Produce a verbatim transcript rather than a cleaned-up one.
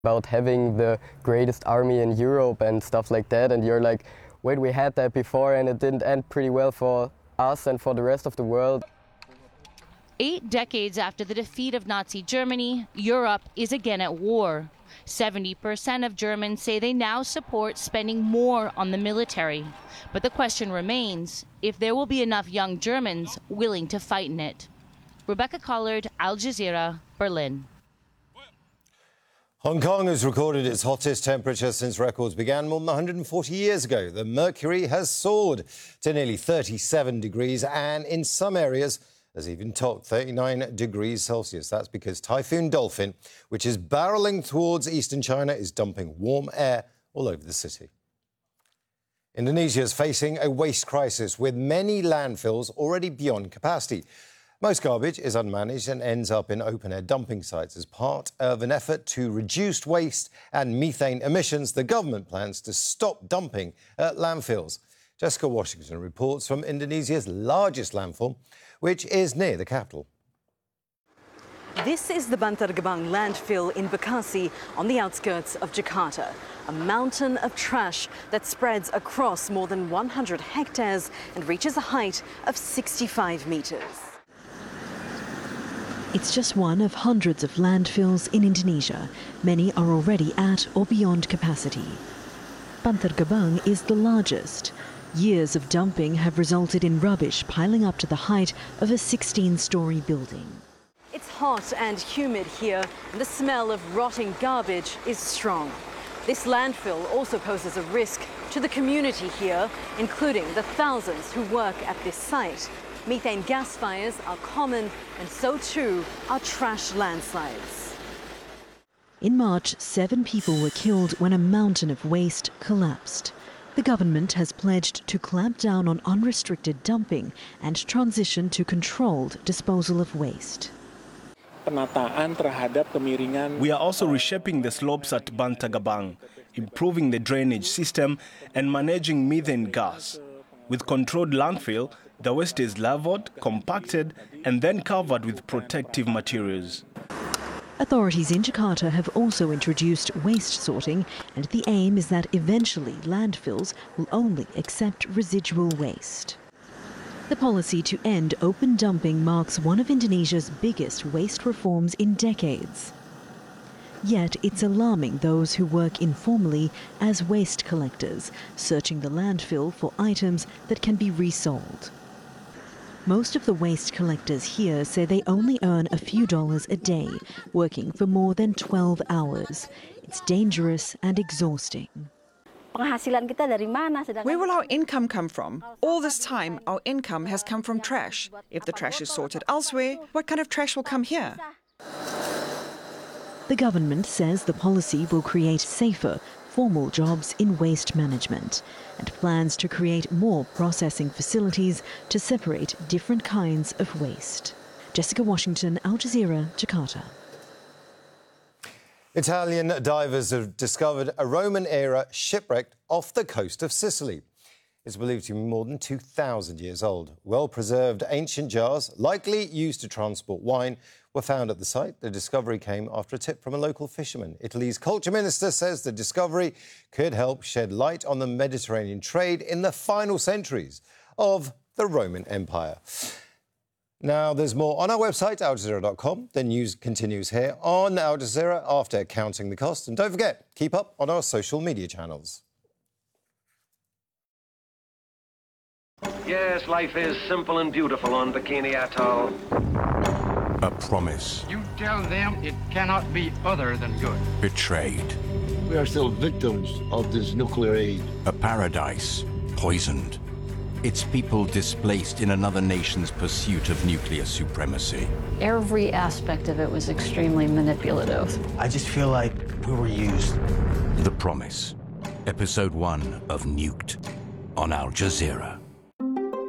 about having the greatest army in Europe and stuff like that, and you're like, wait, we had that before and it didn't end pretty well for us and for the rest of the world. Eight decades after the defeat of Nazi Germany, Europe is again at war. seventy percent of Germans say they now support spending more on the military. But the question remains if there will be enough young Germans willing to fight in it. Rebecca Collard, Al Jazeera, Berlin. Hong Kong has recorded its hottest temperature since records began more than one hundred forty years ago. The mercury has soared to nearly thirty-seven degrees and in some areas has even topped thirty-nine degrees Celsius. That's because Typhoon Dolphin, which is barrelling towards eastern China, is dumping warm air all over the city. Indonesia is facing a waste crisis with many landfills already beyond capacity. Most garbage is unmanaged and ends up in open-air dumping sites. As part of an effort to reduce waste and methane emissions, the government plans to stop dumping at landfills. Jessica Washington reports from Indonesia's largest landfill, which is near the capital. This is the Bantar Gebang landfill in Bekasi on the outskirts of Jakarta. A mountain of trash that spreads across more than one hundred hectares and reaches a height of sixty-five meters. It's just one of hundreds of landfills in Indonesia. Many are already at or beyond capacity. Bantar Gebang is the largest. Years of dumping have resulted in rubbish piling up to the height of a sixteen-story building. It's hot and humid here, and the smell of rotting garbage is strong. This landfill also poses a risk to the community here, including the thousands who work at this site. Methane gas fires are common, and so too are trash landslides. In March, seven people were killed when a mountain of waste collapsed. The government has pledged to clamp down on unrestricted dumping and transition to controlled disposal of waste. We are also reshaping the slopes at Bantar Gebang, improving the drainage system and managing methane gas. With controlled landfill, the waste is leveled, compacted and then covered with protective materials. Authorities in Jakarta have also introduced waste sorting, and the aim is that eventually landfills will only accept residual waste. The policy to end open dumping marks one of Indonesia's biggest waste reforms in decades. Yet it's alarming those who work informally as waste collectors, searching the landfill for items that can be resold. Most of the waste collectors here say they only earn a few dollars a day, working for more than twelve hours. It's dangerous and exhausting. Where will our income come from? All this time, our income has come from trash. If the trash is sorted elsewhere, what kind of trash will come here? The government says the policy will create safer, formal jobs in waste management and plans to create more processing facilities to separate different kinds of waste. Jessica Washington, Al Jazeera, Jakarta. Italian divers have discovered a Roman-era shipwreck off the coast of Sicily. It's believed to be more than two thousand years old. Well-preserved ancient jars, likely used to transport wine, were found at the site. The discovery came after a tip from a local fisherman. Italy's culture minister says the discovery could help shed light on the Mediterranean trade in the final centuries of the Roman Empire. Now, there's more on our website, al jazeera dot com. The news continues here on Al Jazeera after counting the cost. And don't forget, keep up on our social media channels. Yes, life is simple and beautiful on Bikini Atoll. A promise. You tell them it cannot be other than good. Betrayed. We are still victims of this nuclear aid. A paradise poisoned. Its people displaced in another nation's pursuit of nuclear supremacy. Every aspect of it was extremely manipulative. I just feel like we were used. The Promise. Episode one of Nuked on Al Jazeera.